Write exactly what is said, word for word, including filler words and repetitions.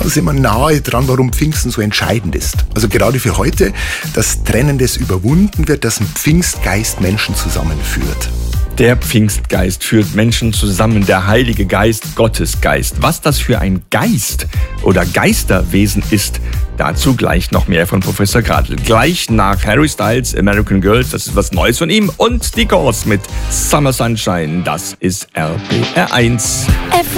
da sind wir nahe dran, warum Pfingsten so entscheidend ist. Also gerade für heute, dass Trennendes überwunden wird, dass ein Pfingstgeist Menschen zusammenführt. Der Pfingstgeist führt Menschen zusammen, der Heilige Geist, Gottesgeist. Was das für ein Geist oder Geisterwesen ist, dazu gleich noch mehr von Professor Gradl. Gleich nach Harry Styles, American Girls, das ist was Neues von ihm. Und die Doors mit Summer Sunshine, das ist R B R eins.